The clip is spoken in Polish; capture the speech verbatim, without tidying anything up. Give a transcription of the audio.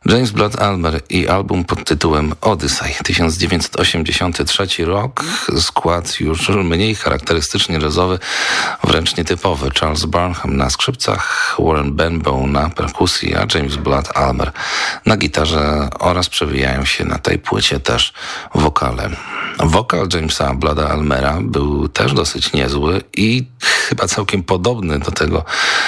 James Blood Ulmer i album pod tytułem Odyssey, tysiąc dziewięćset osiemdziesiąty trzeci rok, skład już mniej charakterystycznie jazzowy, wręcz nietypowy. Charles Burnham na skrzypcach, Warren Benbow na perkusji, a James Blood Ulmer na gitarze oraz przewijają się na tej płycie też wokale. Wokal Jamesa Blooda Ulmera był też dosyć niezły i chyba całkiem podobny do tego